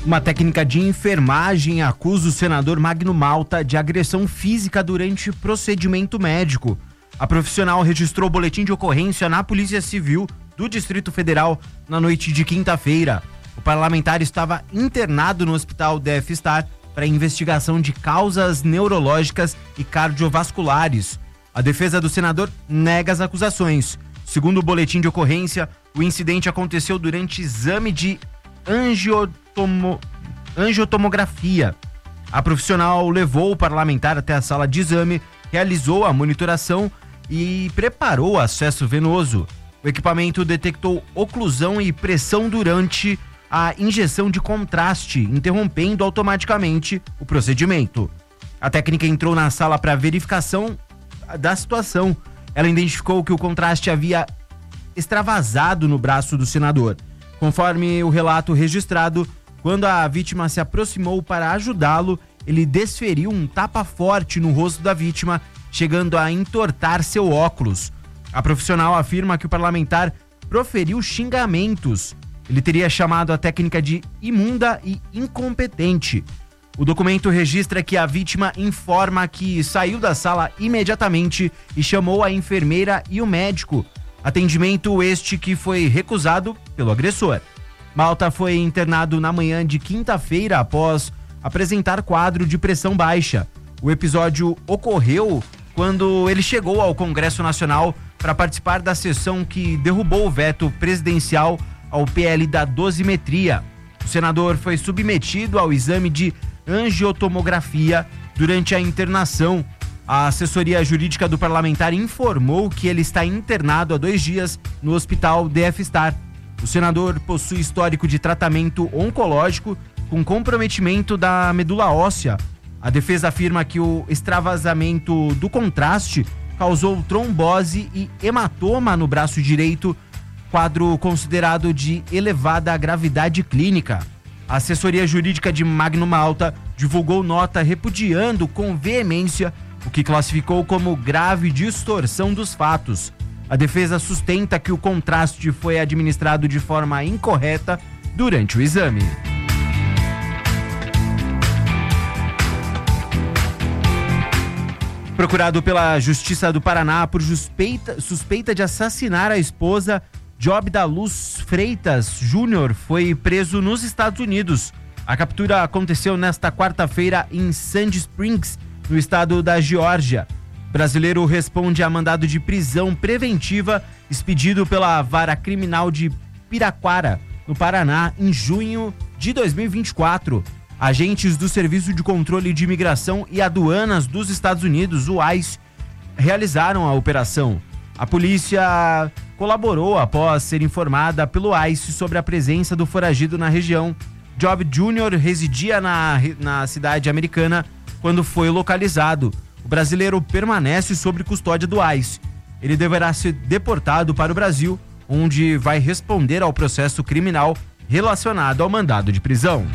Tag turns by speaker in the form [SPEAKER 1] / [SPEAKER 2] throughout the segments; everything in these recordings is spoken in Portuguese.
[SPEAKER 1] Uma técnica de enfermagem acusa o senador Magno Malta de agressão física durante procedimento médico. A profissional registrou boletim de ocorrência na Polícia Civil do Distrito Federal na noite de quinta-feira. O parlamentar estava internado no Hospital DF-Star para investigação de causas neurológicas e cardiovasculares. A defesa do senador nega as acusações. Segundo o boletim de ocorrência, o incidente aconteceu durante exame de angiotomografia. A profissional levou o parlamentar até a sala de exame, realizou a monitoração e preparou o acesso venoso. O equipamento detectou oclusão e pressão durante a injeção de contraste, interrompendo automaticamente o procedimento. A técnica entrou na sala para verificação da situação. Ela identificou que o contraste havia extravasado no braço do senador. Conforme o relato registrado, quando a vítima se aproximou para ajudá-lo, ele desferiu um tapa forte no rosto da vítima, chegando a entortar seu óculos. A profissional afirma que o parlamentar proferiu xingamentos. Ele teria chamado a técnica de imunda e incompetente. O documento registra que a vítima informa que saiu da sala imediatamente e chamou a enfermeira e o médico. Atendimento este que foi recusado pelo agressor. Malta foi internado na manhã de quinta-feira após apresentar quadro de pressão baixa. O episódio ocorreu quando ele chegou ao Congresso Nacional para participar da sessão que derrubou o veto presidencial ao PL da dosimetria. O senador foi submetido ao exame de angiotomografia durante a internação. A assessoria jurídica do parlamentar informou que ele está internado há 2 dias no Hospital DF-Star. O senador possui histórico de tratamento oncológico com comprometimento da medula óssea. A defesa afirma que o extravasamento do contraste causou trombose e hematoma no braço direito, quadro considerado de elevada gravidade clínica. A assessoria jurídica de Magno Malta divulgou nota repudiando com veemência o que classificou como grave distorção dos fatos. A defesa sustenta que o contraste foi administrado de forma incorreta durante o exame. Procurado pela Justiça do Paraná por suspeita de assassinar a esposa, Job da Luz Freitas Júnior foi preso nos Estados Unidos. A captura aconteceu nesta quarta-feira em Sandy Springs, no estado da Geórgia. O brasileiro responde a mandado de prisão preventiva expedido pela Vara Criminal de Piraquara, no Paraná, em junho de 2024. Agentes do Serviço de Controle de Imigração e Aduanas dos Estados Unidos, o ICE, realizaram a operação. A polícia colaborou após ser informada pelo ICE sobre a presença do foragido na região. Job Jr. residia na cidade americana quando foi localizado. O brasileiro permanece sob custódia do ICE. Ele deverá ser deportado para o Brasil, onde vai responder ao processo criminal relacionado ao mandado de prisão.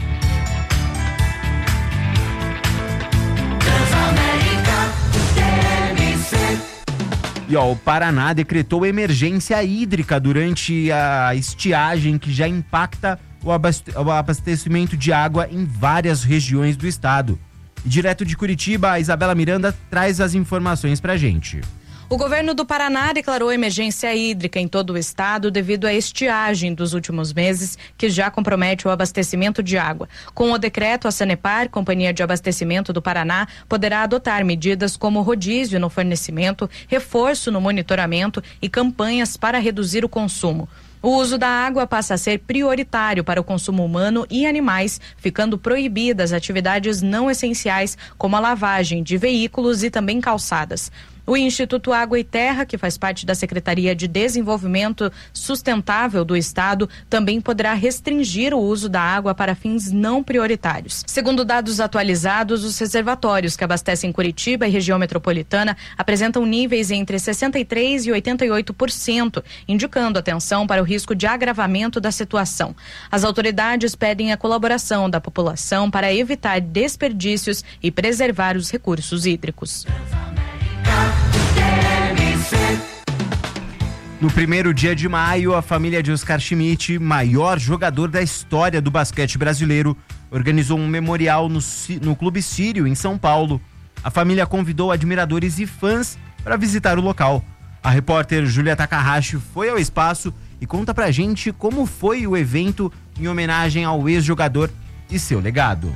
[SPEAKER 1] E o Paraná decretou emergência hídrica durante a estiagem que já impacta o abastecimento de água em várias regiões do estado. E direto de Curitiba, a Isabela Miranda traz as informações pra gente.
[SPEAKER 2] O governo do Paraná declarou emergência hídrica em todo o estado devido à estiagem dos últimos meses, que já compromete o abastecimento de água. Com o decreto, a Sanepar, Companhia de Abastecimento do Paraná, poderá adotar medidas como rodízio no fornecimento, reforço no monitoramento e campanhas para reduzir o consumo. O uso da água passa a ser prioritário para o consumo humano e animais, ficando proibidas atividades não essenciais, como a lavagem de veículos e também calçadas. O Instituto Água e Terra, que faz parte da Secretaria de Desenvolvimento Sustentável do Estado, também poderá restringir o uso da água para fins não prioritários. Segundo dados atualizados, os reservatórios que abastecem Curitiba e região metropolitana apresentam níveis entre 63% e 88%, indicando atenção para o risco de agravamento da situação. As autoridades pedem a colaboração da população para evitar desperdícios e preservar os recursos hídricos.
[SPEAKER 1] No primeiro dia de maio, a família de Oscar Schmidt, maior jogador da história do basquete brasileiro, organizou um memorial no Clube Sírio, em São Paulo. A família convidou admiradores e fãs para visitar o local. A repórter Júlia Takahashi foi ao espaço e conta pra gente como foi o evento em homenagem ao ex-jogador e seu legado.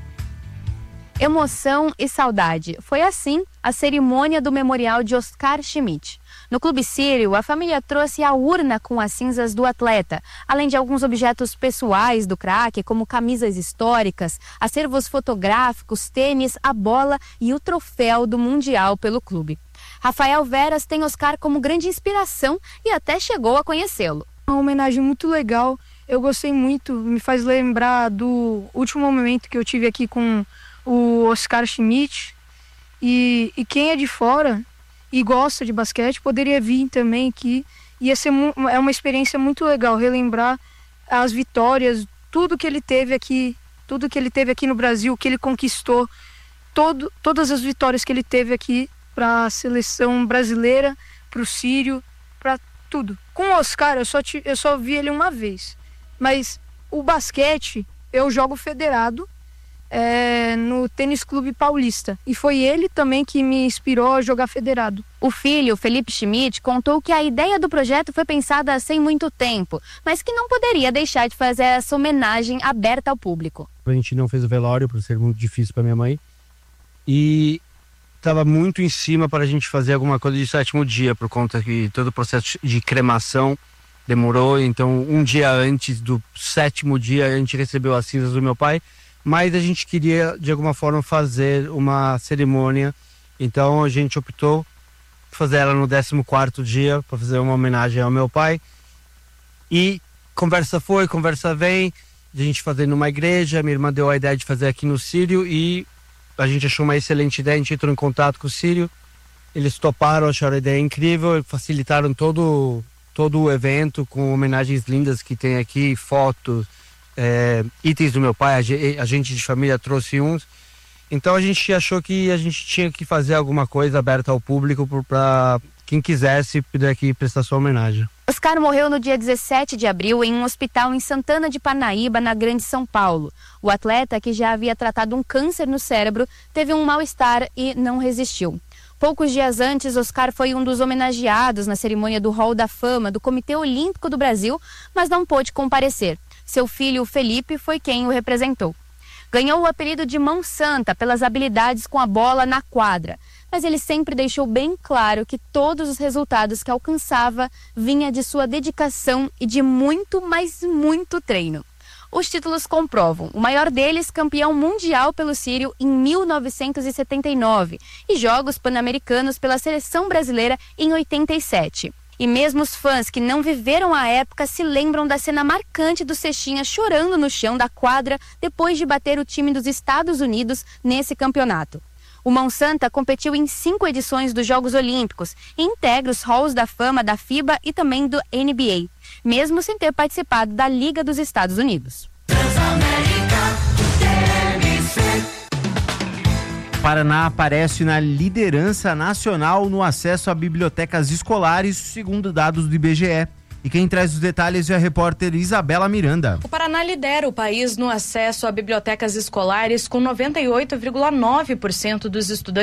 [SPEAKER 3] Emoção e saudade. Foi assim a cerimônia do memorial de Oscar Schmidt. No Clube Sírio, a família trouxe a urna com as cinzas do atleta, além de alguns objetos pessoais do craque, como camisas históricas, acervos fotográficos, tênis, a bola e o troféu do Mundial pelo clube. Rafael Veras tem Oscar como grande inspiração e até chegou a conhecê-lo.
[SPEAKER 4] Uma homenagem muito legal, eu gostei muito, me faz lembrar do último momento que eu tive aqui com o Oscar Schmidt. E quem é de fora e gosta de basquete poderia vir também, que é uma experiência muito legal, relembrar as vitórias, tudo que ele teve aqui no Brasil, que ele conquistou, todas as vitórias que ele teve aqui para a seleção brasileira, para o Sírio, para tudo. Com o Oscar eu só vi ele uma vez, mas o basquete eu jogo federado no Tênis Clube Paulista, e foi ele também que me inspirou a jogar federado.
[SPEAKER 3] O filho, Felipe Schmidt, contou que a ideia do projeto foi pensada sem muito tempo, mas que não poderia deixar de fazer essa homenagem aberta ao público.
[SPEAKER 5] A gente não fez o velório por ser muito difícil para minha mãe, e estava muito em cima para a gente fazer alguma coisa de 7º dia, por conta que todo o processo de cremação demorou. Então um dia antes do 7º dia a gente recebeu as cinzas do meu pai, mas a gente queria de alguma forma fazer uma cerimônia, então a gente optou por fazer ela no 14º dia, para fazer uma homenagem ao meu pai. E conversa foi, conversa vem, de a gente fazer numa igreja. Minha irmã deu a ideia de fazer aqui no Sírio e a gente achou uma excelente ideia. A gente entrou em contato com o Sírio, eles toparam, acharam a ideia incrível, facilitaram todo o evento com homenagens lindas que tem aqui, fotos, itens do meu pai, a gente de família trouxe uns. Então a gente achou que a gente tinha que fazer alguma coisa aberta ao público para quem quisesse poder aqui prestar sua homenagem.
[SPEAKER 3] Oscar morreu no dia 17 de abril em um hospital em Santana de Parnaíba, na Grande São Paulo. O atleta, que já havia tratado um câncer no cérebro, teve um mal-estar e não resistiu. Poucos dias antes, Oscar foi um dos homenageados na cerimônia do Hall da Fama do Comitê Olímpico do Brasil, mas não pôde comparecer. Seu filho, Felipe, foi quem o representou. Ganhou o apelido de Mão Santa pelas habilidades com a bola na quadra, mas ele sempre deixou bem claro que todos os resultados que alcançava vinha de sua dedicação e de muito, mas muito treino. Os títulos comprovam, o maior deles campeão mundial pelo Sírio em 1979 e Jogos Pan-Americanos pela seleção brasileira em 87. E mesmo os fãs que não viveram a época se lembram da cena marcante do Cestinha chorando no chão da quadra depois de bater o time dos Estados Unidos nesse campeonato. O Mão Santa competiu em 5 edições dos Jogos Olímpicos e integra os halls da fama da FIBA e também do NBA, mesmo sem ter participado da Liga dos Estados Unidos.
[SPEAKER 1] Paraná aparece na liderança nacional no acesso a bibliotecas escolares, segundo dados do IBGE. E quem traz os detalhes é a repórter Isabela Miranda.
[SPEAKER 2] O Paraná lidera o país no acesso a bibliotecas escolares, com 98,9% dos estudantes